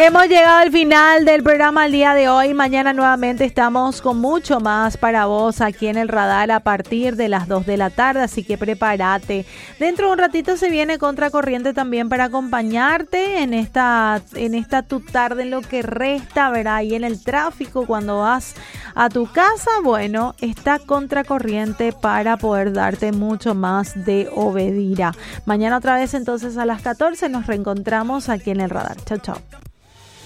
Hemos llegado al final del programa el día de hoy. Mañana nuevamente estamos con mucho más para vos aquí en el radar a partir de las 2 de la tarde, así que prepárate. Dentro de un ratito se viene Contracorriente también para acompañarte en esta tu tarde, en lo que resta, ¿verdad? Y en el tráfico cuando vas a tu casa, bueno, está Contracorriente para poder darte mucho más de Obedira. Mañana otra vez entonces a las 14 nos reencontramos aquí en el radar. Chao, chao.